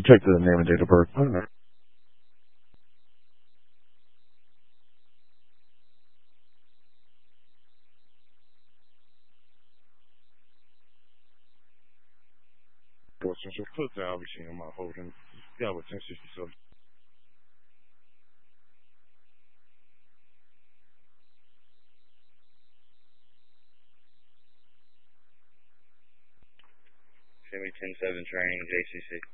check the name and date of birth. Since your foot down, obviously, I'm not holding. Yeah, with 1067. Semi 10-7 training, JCC.